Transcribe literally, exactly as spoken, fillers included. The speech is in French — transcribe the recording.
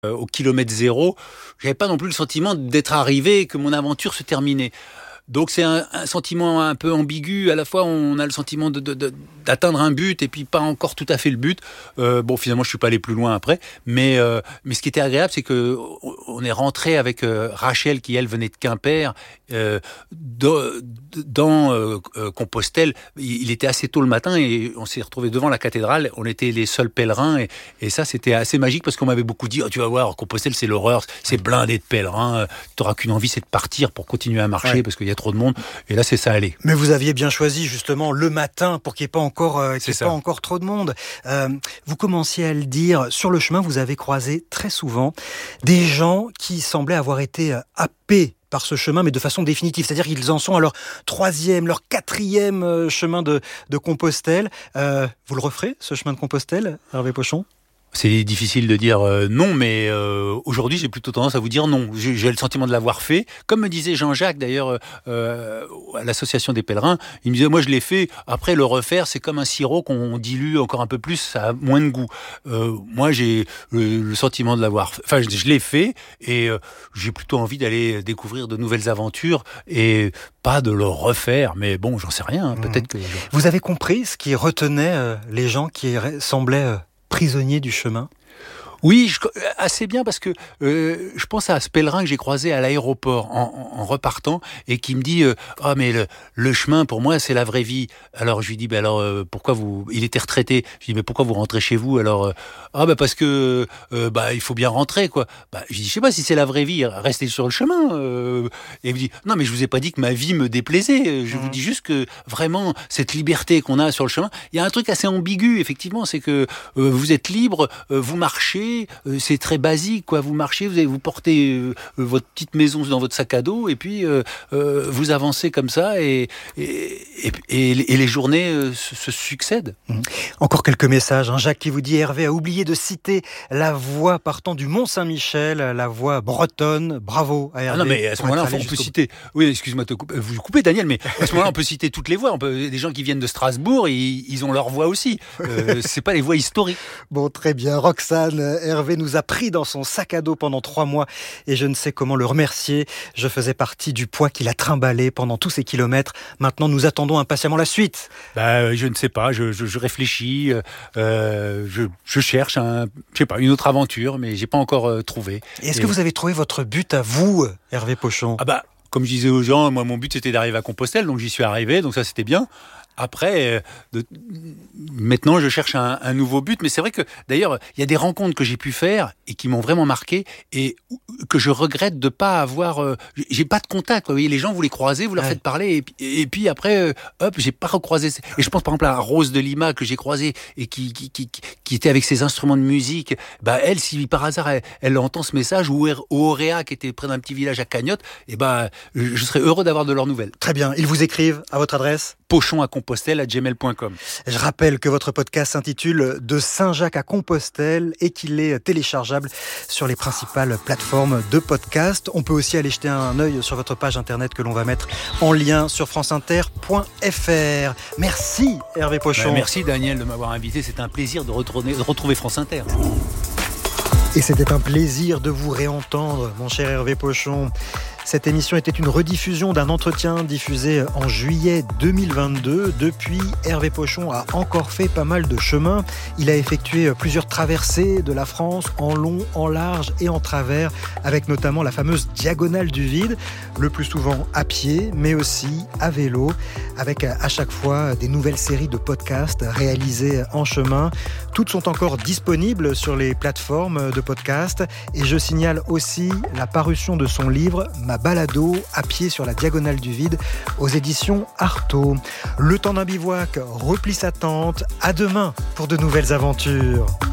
euh, au kilomètre zéro, j'avais pas non plus le sentiment d'être arrivé et que mon aventure se terminait. Donc c'est un, un sentiment un peu ambigu. À la fois, on a le sentiment de, de, de, d'atteindre un but et puis pas encore tout à fait le but. Euh, bon, finalement, je suis pas allé plus loin après. Mais, euh, mais ce qui était agréable, c'est que on est rentré avec euh, Rachel, qui elle venait de Quimper, euh, de, de, dans euh, Compostelle. Il, il était assez tôt le matin et on s'est retrouvé devant la cathédrale. On était les seuls pèlerins et, et ça, c'était assez magique parce qu'on m'avait beaucoup dit oh, tu vas voir, Compostelle, c'est l'horreur, c'est blindé de pèlerins. T'auras qu'une envie, c'est de partir pour continuer à marcher ouais. parce qu'il y a trop de monde. Et là, c'est ça allé. Mais vous aviez bien choisi justement le matin pour qu'il n'y ait pas encore, euh, qu'il y ait pas encore trop de monde. Euh, vous commenciez à le dire, sur le chemin, vous avez croisé très souvent des gens qui semblaient avoir été happés par ce chemin, mais de façon définitive. C'est-à-dire qu'ils en sont à leur troisième, leur quatrième chemin de, de Compostelle. Euh, vous le referez, ce chemin de Compostelle, Hervé Pochon ? C'est difficile de dire euh, non, mais euh, aujourd'hui, j'ai plutôt tendance à vous dire non. J'ai, j'ai le sentiment de l'avoir fait. Comme me disait Jean-Jacques, d'ailleurs, euh, à l'association des pèlerins, il me disait, moi, je l'ai fait. Après, le refaire, c'est comme un sirop qu'on dilue encore un peu plus, ça a moins de goût. Euh, moi, j'ai le, le sentiment de l'avoir fait. Enfin, je, je l'ai fait et euh, j'ai plutôt envie d'aller découvrir de nouvelles aventures et pas de le refaire. Mais bon, j'en sais rien. Mmh. Peut-être que... Vous avez compris ce qui retenait euh, les gens qui semblaient... Euh... prisonnier du chemin ? Oui, je, assez bien parce que euh, je pense à ce pèlerin que j'ai croisé à l'aéroport en, en, en repartant et qui me dit « Ah, mais le, le chemin, pour moi, c'est la vraie vie. » Alors, je lui dis bah, « alors, euh, pourquoi vous... » Il était retraité. Je lui dis « Mais pourquoi vous rentrez chez vous ?» Alors, euh, « Ah, bah parce que euh, bah il faut bien rentrer, quoi. » Bah, je dis « Je sais pas si c'est la vraie vie. Restez sur le chemin. Euh. » Et il me dit « Non, mais je vous ai pas dit que ma vie me déplaisait. Je mmh. vous dis juste que vraiment, cette liberté qu'on a sur le chemin, il y a un truc assez ambigu, effectivement, c'est que euh, vous êtes libre, euh, vous marchez, c'est très basique, quoi. Vous marchez, vous, avez, vous portez euh, votre petite maison dans votre sac à dos et puis euh, euh, vous avancez comme ça et, et, et, et les journées euh, se, se succèdent. Mmh. Encore quelques messages. Hein. Jacques qui vous dit « Hervé a oublié de citer la voix partant du Mont-Saint-Michel, la voix bretonne. Bravo à Hervé. » Ah non, mais à ce moment-là, on peut citer... Oui, excuse-moi, te couper, vous coupez, Daniel, mais à ce moment-là, on peut citer toutes les voix. On peut... Des gens qui viennent de Strasbourg, ils, ils ont leur voix aussi. Euh, c'est pas les voix historiques. Bon, très bien. Roxane, Hervé nous a pris dans son sac à dos pendant trois mois et je ne sais comment le remercier. Je faisais partie du poids qu'il a trimballé pendant tous ces kilomètres. Maintenant, nous attendons impatiemment la suite. Bah, je ne sais pas, je, je, je réfléchis, euh, je, je cherche un, je sais pas, une autre aventure, mais j'ai pas encore euh, trouvé. Et est-ce et... que vous avez trouvé votre but à vous, Hervé Pochon ? Ah bah, comme je disais aux gens, moi mon but c'était d'arriver à Compostelle, donc j'y suis arrivé, donc ça c'était bien. Après, euh, de, maintenant, je cherche un, un nouveau but. Mais c'est vrai que, d'ailleurs, il y a des rencontres que j'ai pu faire et qui m'ont vraiment marqué et que je regrette de pas avoir... Euh, j'ai pas de contact. Vous voyez, les gens, vous les croisez, vous leur ouais. faites parler et, et puis après, euh, hop, j'ai pas recroisé. Et je pense par exemple à Rose de Lima que j'ai croisée et qui, qui, qui, qui était avec ses instruments de musique. Bah, elle, si par hasard, elle, elle entend ce message, ou Auréa, qui était près d'un petit village à Cagnotte, et bah, je, je serais heureux d'avoir de leurs nouvelles. Très bien. Ils vous écrivent à votre adresse ? Pochon à Compostelle à gmail point com. Je rappelle que votre podcast s'intitule « De Saint-Jacques à Compostelle » et qu'il est téléchargeable sur les principales plateformes de podcast. On peut aussi aller jeter un œil sur votre page internet que l'on va mettre en lien sur franceinter point f r. Merci Hervé Pochon. Ben, merci Daniel de m'avoir invité. C'est un plaisir de retrouver, de retrouver France Inter. Et c'était un plaisir de vous réentendre, mon cher Hervé Pochon. Cette émission était une rediffusion d'un entretien diffusé en juillet deux mille vingt-deux. Depuis, Hervé Pochon a encore fait pas mal de chemin. Il a effectué plusieurs traversées de la France en long, en large et en travers, avec notamment la fameuse diagonale du vide, le plus souvent à pied, mais aussi à vélo, avec à chaque fois des nouvelles séries de podcasts réalisés en chemin. Toutes sont encore disponibles sur les plateformes de podcasts. Et je signale aussi la parution de son livre « Ma balado à pied sur la diagonale du vide » aux éditions Artaud. Le temps d'un bivouac replie sa tente. À demain pour de nouvelles aventures.